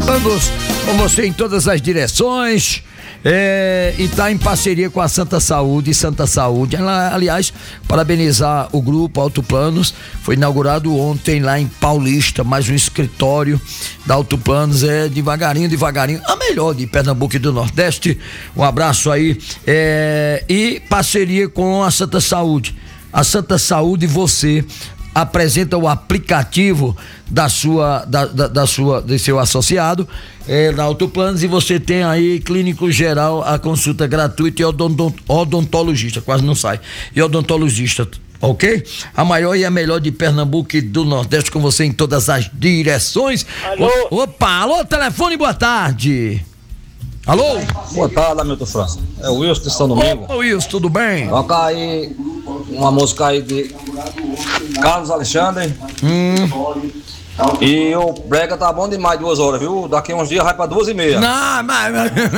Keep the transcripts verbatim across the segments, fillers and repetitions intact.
Autoplanos, com você em todas as direções. É, e está em parceria com a Santa Saúde, Santa Saúde. Ela, aliás, parabenizar o grupo Autoplanos. Foi inaugurado ontem lá em Paulista, mais um escritório da Autoplanos. É devagarinho, devagarinho, a melhor de Pernambuco e do Nordeste. Um abraço aí. É, e parceria com a Santa Saúde. A Santa Saúde, você apresenta o aplicativo da sua, da, da, da sua, do seu associado é, da Autoplanos, e você tem aí clínico geral, a consulta gratuita e odont, odontologista, quase não sai, e odontologista, ok? A maior e a melhor de Pernambuco e do Nordeste, com você em todas as direções. Alô? Opa, alô, telefone, boa tarde. Alô? Boa tarde, Hamilton França. É o Wilson de São Domingo. Ô, Wilson, tudo bem? Toca aí uma música aí de Carlos Alexandre. Hum. E o brega tá bom demais, duas horas, viu? Daqui uns dias vai pra duas e meia. Não, mas...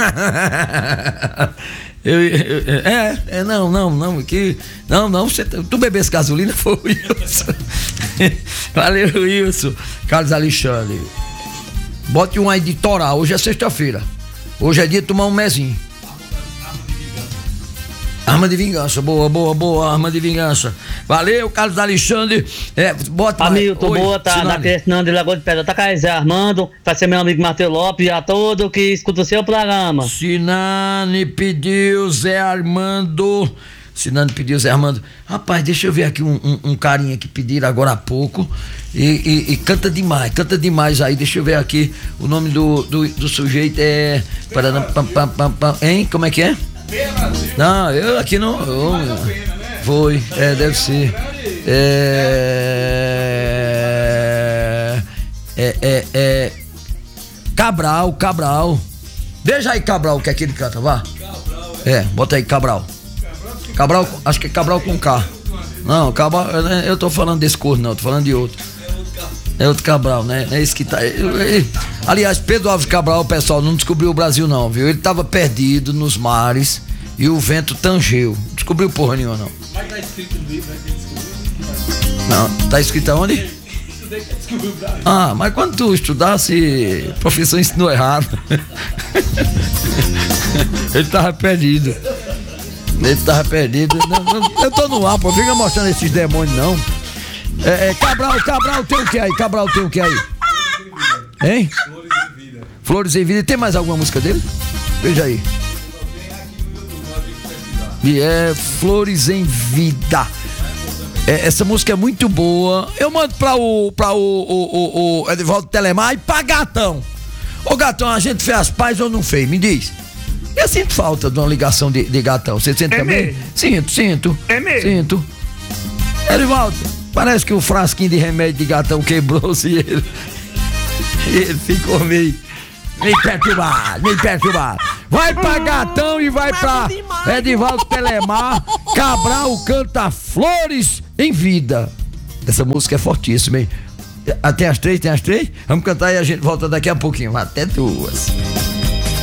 eu, eu, é, é, não, não, não, que... Não, não, você, tu bebesse gasolina, foi o Wilson. Valeu, Wilson. Carlos Alexandre. Bote um aí de Torá, hoje é sexta-feira. Hoje é dia de tomar um mezinho. Arma de vingança, boa, boa, boa, arma de vingança. Valeu, Carlos Alexandre. É, bota Hamilton, boa tarde. Aqui é Sinão de Lagoa de Pedra. Tá com Zé Armando, vai ser meu amigo Matheus Lopes e a todo que escuta o seu programa. Sinane pediu Zé Armando. Sinane pediu Zé Armando. Rapaz, deixa eu ver aqui um, um, um carinha que pediram agora há pouco. E, e, e canta demais, canta demais aí. Deixa eu ver aqui. O nome do, do, do sujeito é. Paraná, pam, pam, pam, pam. Hein? Como é que é? Não, eu aqui não. Eu, foi, é, deve ser. É. É, é, é. Cabral, Cabral. Deixa aí, Cabral, o que é que ele canta, vá. É, bota aí, Cabral. Cabral, acho que é Cabral com K. Não, Cabral, eu tô falando desse corno, não, tô falando de outro. É outro Cabral, né? É esse que tá. Aliás, Pedro Alves Cabral, pessoal, não descobriu o Brasil, não, viu? Ele tava perdido nos mares e o vento tangeu. Não descobriu porra nenhuma, não. Mas tá escrito no livro, né? Não, tá escrito aonde? Ah, mas quando tu estudasse, o professor ensinou errado. Ele tava perdido. Ele tava perdido. Não, não, eu tô no ar, pô. Fica mostrando esses demônios, não. É, é, Cabral, Cabral tem o que aí? Cabral tem o que aí? Hein? Flores em Vida. Flores em Vida. Tem mais alguma música dele? Veja aí. E é Flores em Vida. É, essa música é muito boa. Eu mando pra o, pra o, o, o, o Edivaldo Telemar e pra Gatão. Ô Gatão, a gente fez as pazes ou não fez? Me diz. Eu sinto falta de uma ligação de, de Gatão. Você sente É também? mesmo? Sinto, sinto. É mesmo? Sinto. Edivaldo, parece que o frasquinho de remédio de Gatão quebrou-se e ele, ele ficou meio, meio perturbado, meio perturbado. Vai pra Gatão e vai pra Edivaldo Telemar. Cabral canta Flores em Vida. Essa música é fortíssima, hein? Até as três, tem as três? Vamos cantar e a gente volta daqui a pouquinho. Até duas.